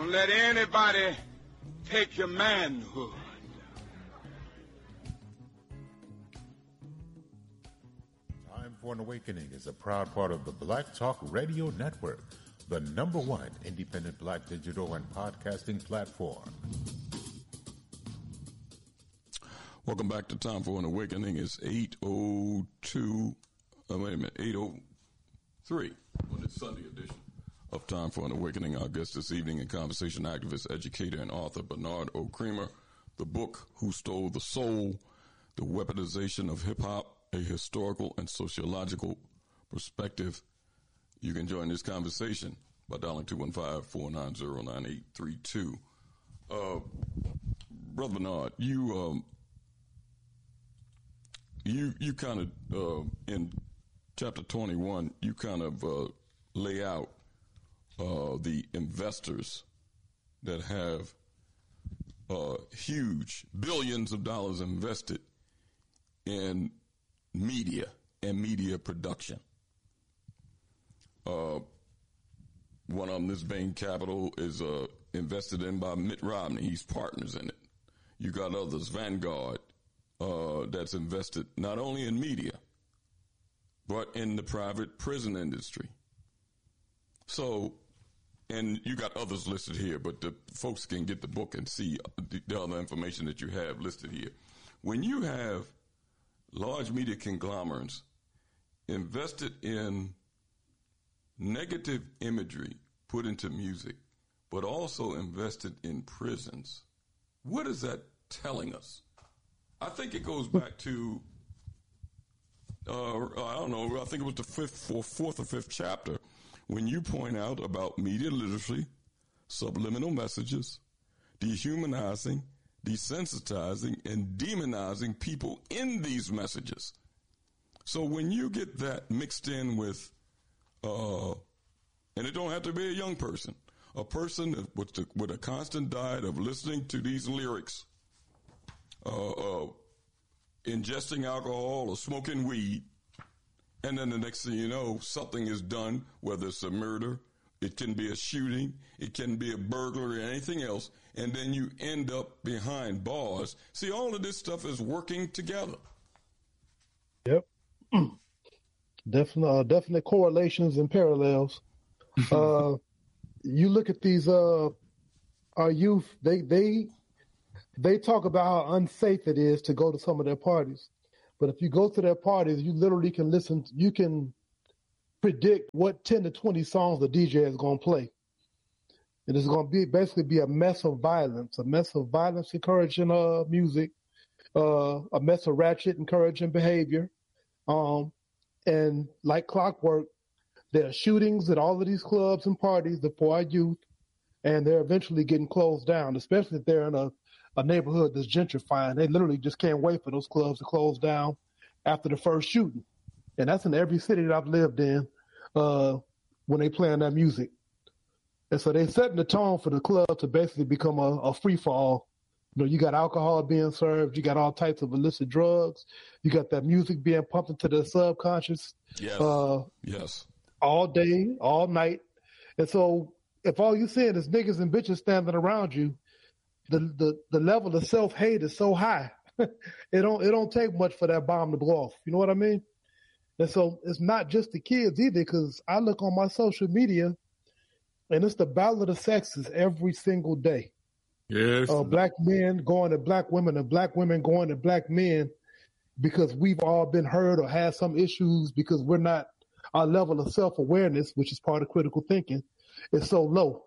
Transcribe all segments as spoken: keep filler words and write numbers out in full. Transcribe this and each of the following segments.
Don't let anybody take your manhood. Time for an Awakening is a proud part of the Black Talk Radio Network, the number one independent black digital and podcasting platform. Welcome back to Time for an Awakening. It's eight oh two, uh, wait a minute, eight oh three on this Sunday edition of Time for an Awakening. Our guest this evening and conversation activist, educator, and author Bernard O. Creamer. The book, Who Stole the Soul? The Weaponization of Hip-Hop, a Historical and Sociological Perspective. You can join this conversation by dialing two one five, four nine zero, nine eight three two. Uh, Brother Bernard, you, um, you, you kind of, uh, in chapter twenty-one, you kind of uh, lay out uh, the investors that have uh, huge billions of dollars invested in media and media production. Uh, one of them, this Bain Capital, is uh, invested in by Mitt Romney. He's partners in it. You got others, Vanguard, uh, that's invested not only in media, but in the private prison industry. So, and you got others listed here, but the folks can get the book and see the, the other information that you have listed here. When you have large media conglomerates invested in negative imagery put into music, but also invested in prisons, what is that telling us? I think it goes back to, uh, I don't know, I think it was the fifth or fourth or fifth chapter when you point out about media literacy, subliminal messages, dehumanizing, desensitizing, and demonizing people in these messages. So when you get that mixed in with, uh, and it don't have to be a young person, a person with, the, with a constant diet of listening to these lyrics, uh, uh, ingesting alcohol or smoking weed, and then the next thing you know, something is done, whether it's a murder, it can be a shooting, it can be a burglary, or anything else, and then you end up behind bars. See, all of this stuff is working together. Yep. Definitely, uh, definite correlations and parallels. uh, you look at these, uh, our youth, they, they, they talk about how unsafe it is to go to some of their parties. But if you go to their parties, you literally can listen, you can predict what ten to twenty songs the D J is going to play. And it's going to be basically be a mess of violence, a mess of violence encouraging uh, music, uh, a mess of ratchet encouraging behavior. Um, and like clockwork, there are shootings at all of these clubs and parties for our youth, and they're eventually getting closed down, especially if they're in a, a neighborhood that's gentrifying. They literally just can't wait for those clubs to close down after the first shooting. And that's in every city that I've lived in uh, when they playing that music. And so they're setting the tone for the club to basically become a, a free-for-all. You know, you got alcohol being served, you got all types of illicit drugs, you got that music being pumped into the subconscious. Yes. Uh, yes. All day, all night. And so if all you're seeing is niggas and bitches standing around you, the the, the level of self-hate is so high. it don't it don't take much for that bomb to blow off. You know what I mean? And so it's not just the kids either, because I look on my social media and it's the battle of the sexes every single day. Yes. Uh, black men going to black women and black women going to black men because we've all been hurt or had some issues because we're not, our level of self-awareness, which is part of critical thinking, is so low.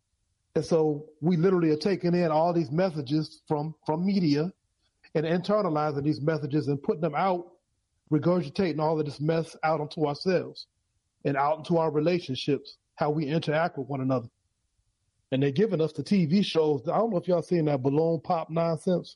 And so we literally are taking in all these messages from, from media and internalizing these messages and putting them out, regurgitating all of this mess out onto ourselves and out into our relationships, how we interact with one another. And they're giving us the T V shows. I don't know if y'all seen that balloon pop nonsense.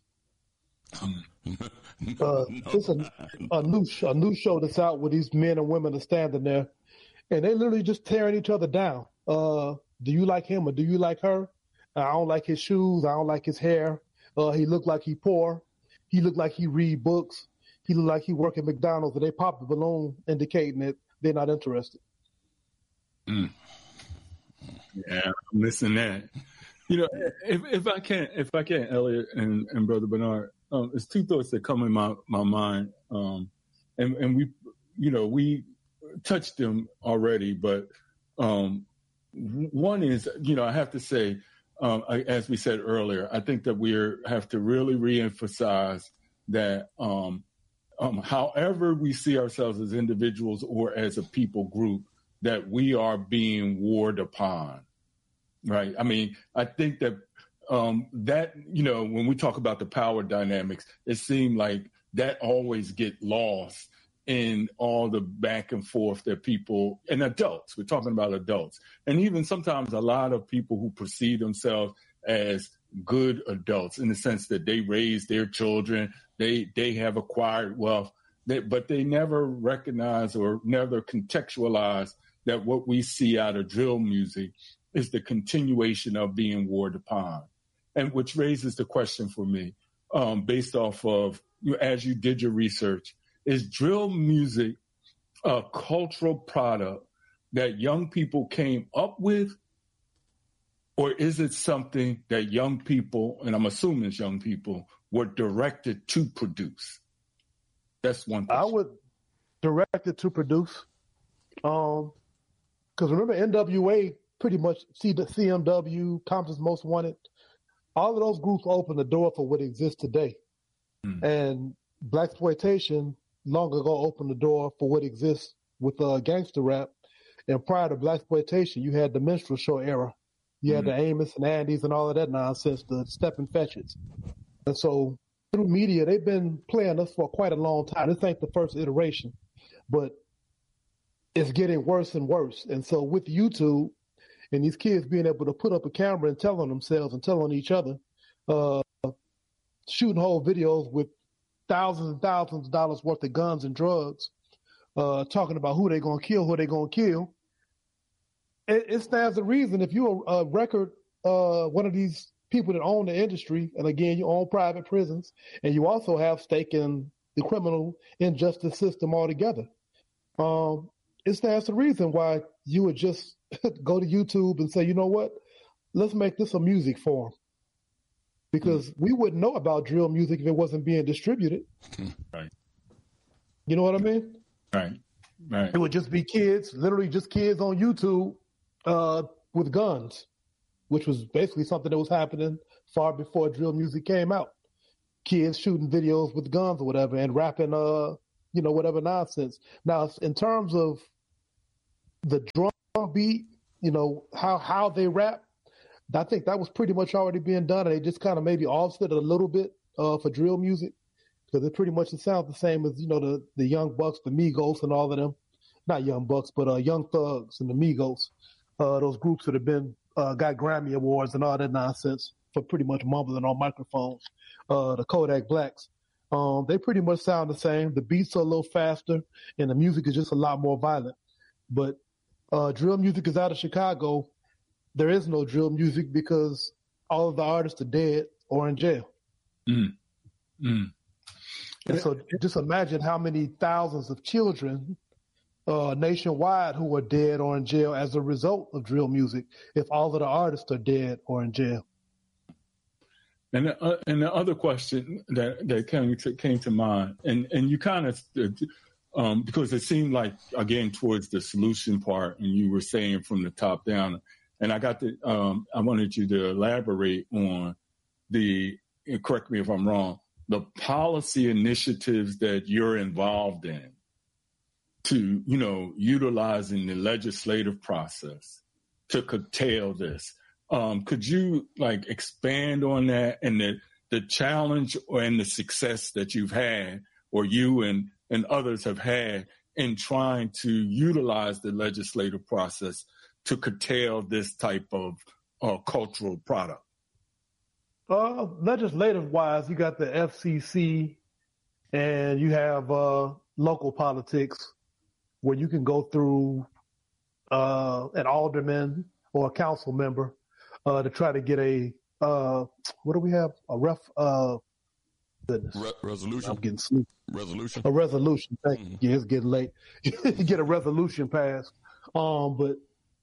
Um, uh, no, it's a, a new a new show that's out where these men and women are standing there, and they literally just tearing each other down. Uh, do you like him or do you like her? I don't like his shoes. I don't like his hair. Uh, he looked like he poor. He looked like he read books. He looked like he work at McDonald's. And they pop the balloon indicating that they're not interested. Mm. Yeah, I'm missing that. You know, if if I can, if I can, Elliot and, and Brother Bernard, um, there's two thoughts that come in my my mind, um, and and we, you know, we touched them already, but um, one is, you know, I have to say, um, I, as we said earlier, I think that we have to really reemphasize that, um, um, however we see ourselves as individuals or as a people group, that we are being warred upon. Right. I mean, I think that um, that, you know, when we talk about the power dynamics, it seemed like that always get lost in all the back and forth that people and adults, we're talking about adults, and even sometimes a lot of people who perceive themselves as good adults in the sense that they raise their children, they they have acquired wealth, they, but they never recognize or never contextualize that what we see out of drill music is the continuation of being warred upon. And which raises the question for me, um, based off of, you know, as you did your research, is drill music a cultural product that young people came up with, or is it something that young people, and I'm assuming it's young people, were directed to produce? That's one question. I would direct it to produce. Um, because remember, N W A pretty much, C M W, Compton's Most Wanted, all of those groups opened the door for what exists today. Mm. And blaxploitation long ago opened the door for what exists with uh, gangster rap. And prior to blaxploitation, you had the minstrel show era. You had mm-hmm. the Amos and Andys and all of that nonsense, the Step and Fetches. And so through media, they've been playing us for quite a long time. This ain't the first iteration, but it's getting worse and worse. And so with YouTube and these kids being able to put up a camera and tell on themselves and tell on each other, uh, shooting whole videos with thousands and thousands of dollars worth of guns and drugs, uh, talking about who they're going to kill, who they're going to kill. It, it stands to reason if you're a, a record, uh, one of these people that own the industry, and again, you own private prisons, and you also have stake in the criminal injustice system altogether. Um, it stands to reason why you would just go to YouTube and say, you know what, let's make this a music form. Because we wouldn't know about drill music if it wasn't being distributed. Right. You know what I mean? Right. Right. It would just be kids, literally just kids on YouTube uh, with guns, which was basically something that was happening far before drill music came out. Kids shooting videos with guns or whatever and rapping, uh, you know, whatever nonsense. Now, in terms of the drum beat, you know, how how they rap, I think that was pretty much already being done, and they just kind of maybe offset it a little bit uh, for drill music, because it pretty much it sounds the same as, you know, the, the Young Bucks, the Migos, and all of them. Not Young Bucks, but uh, Young Thugs and the Migos, uh, those groups that have been uh, got Grammy Awards and all that nonsense for pretty much mumbling on microphones. Uh, the Kodak Blacks, um, they pretty much sound the same. The beats are a little faster, and the music is just a lot more violent. But uh, drill music is out of Chicago. There is no drill music because all of the artists are dead or in jail. Mm. Mm. And so just imagine how many thousands of children uh, nationwide who are dead or in jail as a result of drill music if all of the artists are dead or in jail. And the, uh, and the other question that, that came to, came to mind, and, and you kind of, um, because it seemed like, again, towards the solution part, and you were saying from the top down, and I got the, um, I wanted you to elaborate on the, correct me if I'm wrong, the policy initiatives that you're involved in to, you know, utilizing the legislative process to curtail this. Um, could you like expand on that and the, the challenge and the success that you've had, or you and, and others have had in trying to utilize the legislative process to curtail this type of uh, cultural product? Uh, legislative-wise, you got the F C C, and you have uh, local politics, where you can go through uh, an alderman or a council member uh, to try to get a uh, what do we have? A ref. Uh, goodness. Re- resolution. I'm getting sleepy. Resolution. A resolution. Thank mm-hmm. you. Yeah, it's getting late. You get a resolution passed. Um, but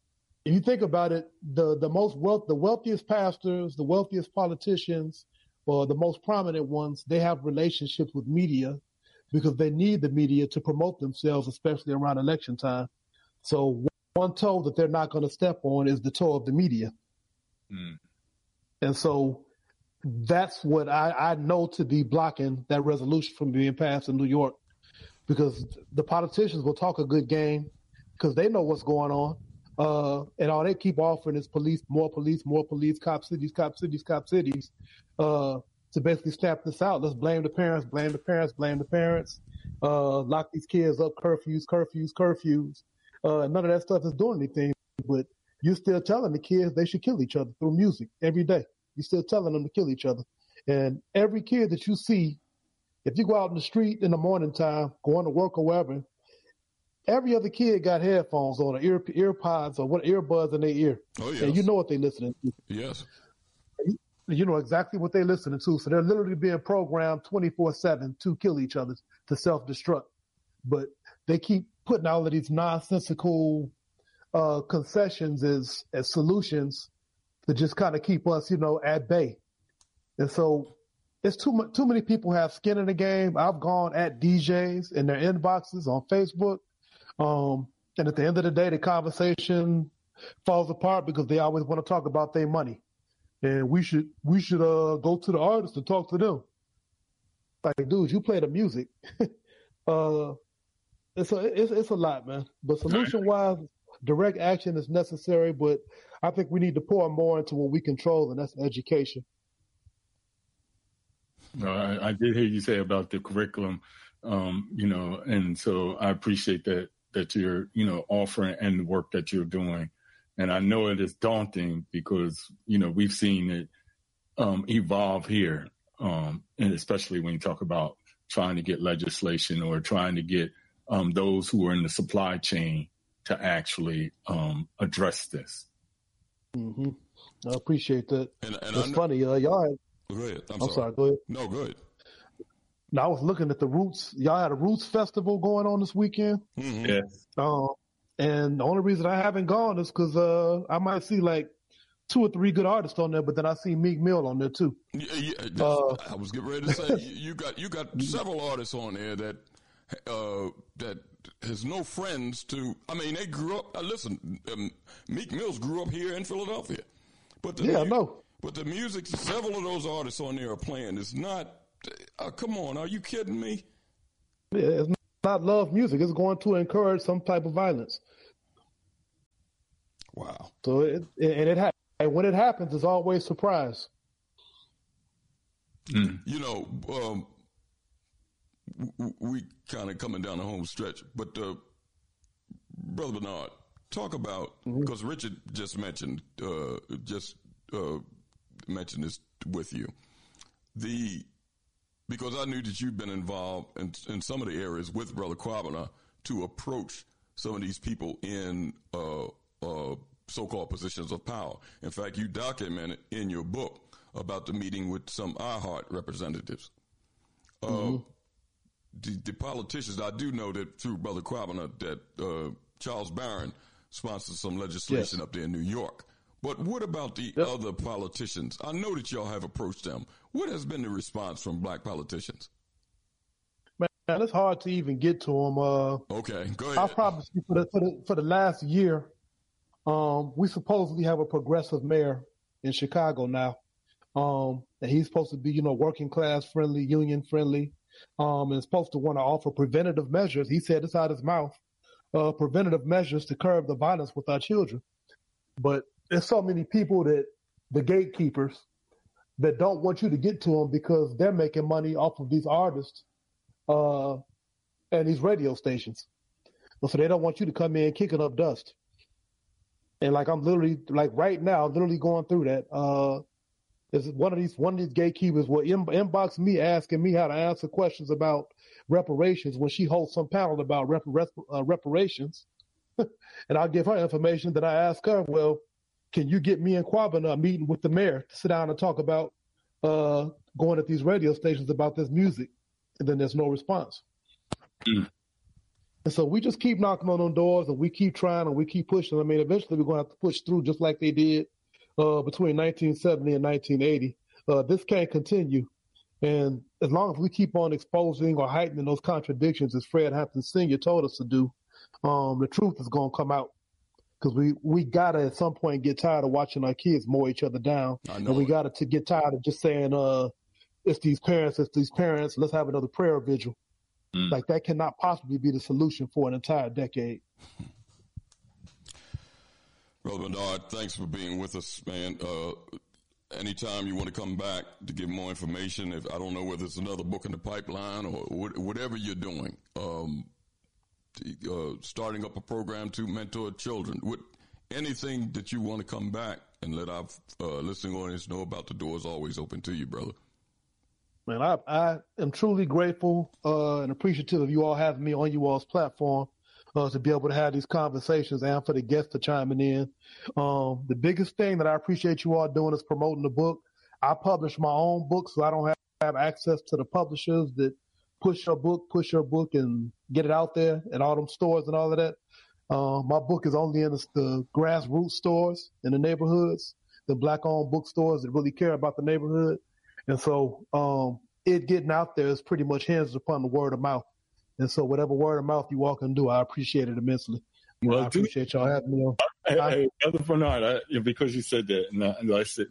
if you think about it, the, the most wealth, the wealthiest pastors, the wealthiest politicians, or the most prominent ones, they have relationships with media because they need the media to promote themselves, especially around election time. So one toe that they're not going to step on is the toe of the media. Mm. And so that's what I, I know to be blocking that resolution from being passed in New York, because the politicians will talk a good game because they know what's going on. Uh, and all they keep offering is police, more police, more police, cop cities, cop cities, cop cities, uh, to basically stamp this out. Let's blame the parents, blame the parents, blame the parents, uh, lock these kids up, curfews, curfews, curfews. Uh, none of that stuff is doing anything, but you're still telling the kids they should kill each other through music every day. You're still telling them to kill each other. And every kid that you see, if you go out in the street in the morning time, going to work or wherever, every other kid got headphones on, or ear, ear pods, or what earbuds in their ear. Oh, yes. And you know what they're listening to. Yes. You know exactly what they're listening to. So they're literally being programmed twenty-four seven to kill each other, to self-destruct. But they keep putting all of these nonsensical uh, concessions as, as solutions to just kind of keep us, you know, at bay. And so it's too much, too many people have skin in the game. I've gone at D Js in their inboxes on Facebook. Um, and at the end of the day, the conversation falls apart because they always want to talk about their money. And we should, we should, uh, go to the artist and talk to them. Like, dude, you play the music. uh, it's a, it's, it's a lot, man. But solution wise, direct action is necessary, but I think we need to pour more into what we control, and that's education. No, I, I did hear you say about the curriculum, um, you know, and so I appreciate that, that you're, you know, offering and the work that you're doing. And I know it is daunting because, you know, we've seen it um, evolve here, um, and especially when you talk about trying to get legislation or trying to get um, those who are in the supply chain to actually um, address this. Mm-hmm. I appreciate that. And, and it's know- funny, uh, y'all had, Go ahead. I'm, I'm sorry. sorry, go ahead. No, go ahead. Now, I was looking at the Roots. Y'all had a Roots festival going on this weekend. Mm-hmm. Yes. Um, and the only reason I haven't gone is because uh, I might see like two or three good artists on there, but then I see Meek Mill on there too. Yeah, yeah, Uh, I was getting ready to say you, you got you got several artists on there that uh, that has no friends to. I mean, they grew up. Uh, listen, um, Meek Mills grew up here in Philadelphia, but the, Yeah, I know. But the music, several of those artists on there are playing. It's not. Uh, come on, are you kidding me? Yeah, it's not love music. It's going to encourage some type of violence. Wow. So it, and it ha- and when it happens, it's always surprise. Mm. You know, um, w- we kind of coming down the home stretch, but uh, Brother Bernard, talk about, because mm-hmm. Richard just mentioned uh, just uh, mentioned this with you, the because I knew that you've been involved in, in some of the areas with Brother Kwabena to approach some of these people in uh, uh, so-called positions of power. In fact, you documented in your book about the meeting with some iHeart representatives. Uh, mm-hmm. the, the politicians, I do know that through Brother Kwabena that uh, Charles Barron sponsored some legislation yes. up there in New York. But what about the yep. other politicians? I know that y'all have approached them. What has been the response from black politicians? Man, it's hard to even get to them. Uh, okay, go ahead. I promise you, for the, for the for the last year, um, we supposedly have a progressive mayor in Chicago now, um, and he's supposed to be, you know, working class friendly, union friendly, um, and supposed to want to offer preventative measures. He said this out of his mouth, uh, preventative measures to curb the violence with our children. But there's so many people that the gatekeepers that don't want you to get to them because they're making money off of these artists uh, and these radio stations. So they don't want you to come in kicking up dust. And like I'm literally, like right now, literally going through that. Uh, is one of these one of these gatekeepers will in, inbox me asking me how to answer questions about reparations when she holds some panel about rep, rep, uh, reparations. And I'll give her information. Then I ask her, well, can you get me and Kwabena a meeting with the mayor to sit down and talk about uh, going at these radio stations about this music? And then there's no response. Mm. And so we just keep knocking on them doors, and we keep trying, and we keep pushing. I mean, eventually we're going to have to push through just like they did uh, between nineteen seventy and nineteen eighty. Uh, this can't continue. And as long as we keep on exposing or heightening those contradictions, as Fred Hampton Senior told us to do, um, the truth is going to come out. Because we, we got to, at some point, get tired of watching our kids mow each other down. And we got to get tired of just saying, uh, it's these parents, it's these parents, let's have another prayer vigil. Mm. Like, that cannot possibly be the solution for an entire decade. Brother Bernard, thanks for being with us, man. Uh, anytime you want to come back to give more information, if I don't know whether it's another book in the pipeline or whatever you're doing, um, Uh, starting up a program to mentor children, with anything that you want to come back and let our uh, listening audience know about, the door is always open to you, brother. Man, I, I am truly grateful uh, and appreciative of you all having me on you all's platform uh, to be able to have these conversations and for the guests to chiming in. Um, the biggest thing that I appreciate you all doing is promoting the book. I publish my own book, so I don't have, have access to the publishers that push your book, push your book, and get it out there at all them stores and all of that. Uh, my book is only in the, the grassroots stores in the neighborhoods, the black-owned bookstores that really care about the neighborhood. And so um, it getting out there is pretty much hinged upon the word of mouth. And so whatever word of mouth you all can do, I appreciate it immensely. Well, I appreciate y'all having me on. Hey, hey, Brother Bernard, I, because you said that, and I, and I said,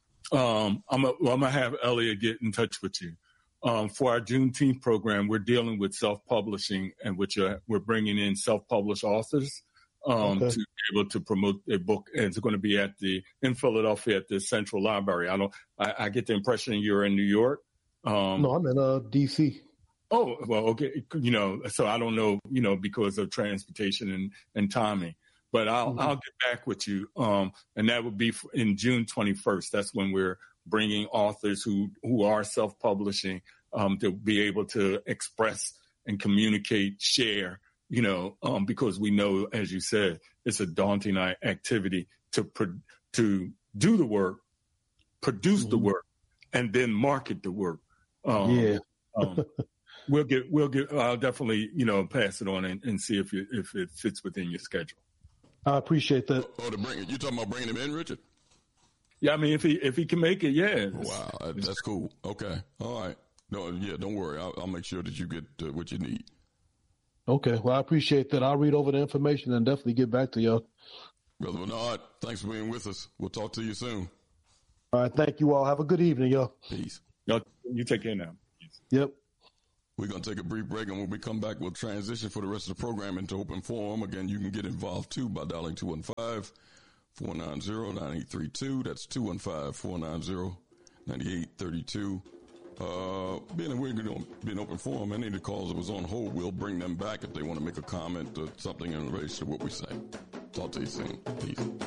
um, I'm going well, to have Elliot get in touch with you. Um, for our Juneteenth program, we're dealing with self-publishing, and which uh, we're bringing in self-published authors um, okay. to be able to promote their book. And it's going to be at the in Philadelphia at the Central Library. I don't. I, I get the impression you're in New York. Um, no, I'm in uh, D C. Oh, well, okay. You know, so I don't know. You know, because of transportation and, and timing. But I'll mm-hmm. I'll get back with you. Um, and that would be in June twenty-first. That's when we're bringing authors who, who are self-publishing um, to be able to express and communicate, share, you know, um, because we know, as you said, it's a daunting activity to pro- to do the work, produce mm-hmm. the work, and then market the work. Um, yeah. um, we'll get, we'll get, I'll definitely, you know, pass it on and, and see if you, if it fits within your schedule. I appreciate that. Oh, to bring it. You talking about bringing him in, Richard? Yeah, I mean, if he if he can make it, yeah. Wow, that's cool. Okay, all right. No, yeah, don't worry. I'll, I'll make sure that you get uh, what you need. Okay, well, I appreciate that. I'll read over the information and definitely get back to y'all. Brother Bernard, thanks for being with us. We'll talk to you soon. All right, thank you all. Have a good evening, y'all. Peace. Y'all, you take care now. Peace. Yep. We're going to take a brief break, and when we come back, we'll transition for the rest of the program into open forum. Again, you can get involved, too, by dialing two one five, four nine zero, nine eight three two. That's two one five, four nine zero, nine eight three two. Uh, being we're going to be an open forum, any of the calls that was on hold, we'll bring them back if they want to make a comment or something in relation to what we say. Talk to you soon. Peace.